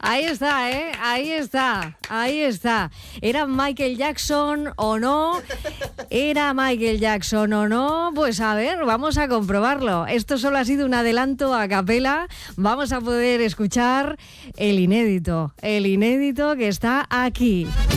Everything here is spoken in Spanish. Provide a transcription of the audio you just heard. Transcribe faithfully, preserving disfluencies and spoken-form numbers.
Ahí está, ¿eh? Ahí está, ahí está. ¿Era Michael Jackson o no? ¿Era Michael Jackson o no? Pues a ver, vamos a comprobarlo. Esto solo ha sido un adelanto a capela. Vamos a poder escuchar el inédito, el inédito que está aquí.